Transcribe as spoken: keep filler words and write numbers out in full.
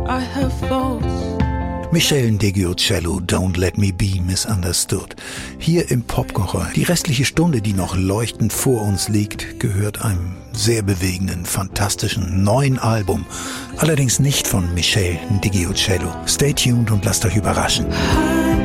I have faults. Michel Ndegeocello, Don't Let Me Be Misunderstood. Hier im Popkocher. Die restliche Stunde, die noch leuchtend vor uns liegt, gehört einem sehr bewegenden, fantastischen neuen Album. Allerdings nicht von Michel Ndegeocello. Stay tuned und lasst euch überraschen.